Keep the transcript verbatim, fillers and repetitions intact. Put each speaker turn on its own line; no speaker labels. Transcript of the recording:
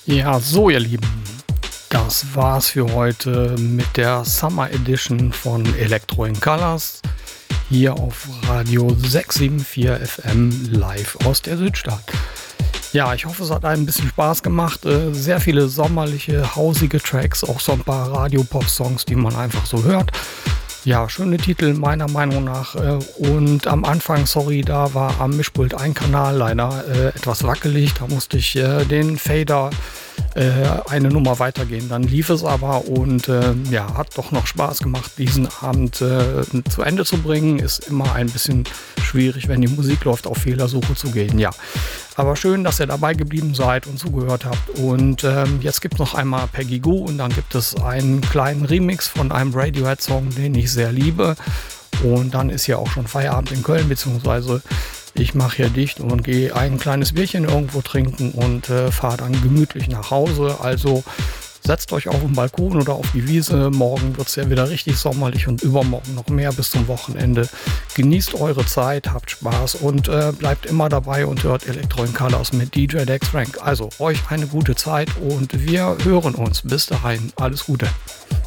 Ja, so ihr Lieben, das war's für heute mit der Summer Edition von Electro in Colors hier auf Radio sechs sieben vier F M live aus der Südstadt. Ja, ich hoffe, es hat ein bisschen Spaß gemacht. Äh, sehr viele sommerliche, hausige Tracks, auch so ein paar Radio-Pop-Songs, die man einfach so hört. Ja, schöne Titel meiner Meinung nach. Äh, und am Anfang, sorry, da war am Mischpult ein Kanal leider äh, etwas wackelig. Da musste ich äh, den Fader äh, eine Nummer weitergehen. Dann lief es aber und äh, ja, hat doch noch Spaß gemacht, diesen Abend äh, zu Ende zu bringen. Ist immer ein bisschen schwierig, wenn die Musik läuft, auf Fehlersuche zu gehen. Ja, aber schön, dass ihr dabei geblieben seid und zugehört habt. Und ähm, jetzt gibt es noch einmal Peggy Gou und dann gibt es einen kleinen Remix von einem Radiohead-Song, den ich sehr liebe. Und dann ist ja auch schon Feierabend in Köln, beziehungsweise ich mache hier dicht und gehe ein kleines Bierchen irgendwo trinken und äh, fahre dann gemütlich nach Hause. Also setzt euch auf den Balkon oder auf die Wiese. Morgen wird es ja wieder richtig sommerlich und übermorgen noch mehr bis zum Wochenende. Genießt eure Zeit, habt Spaß und äh, bleibt immer dabei und hört Electro in Colors mit D J Dex Frank. Also euch eine gute Zeit und wir hören uns. Bis dahin, alles Gute.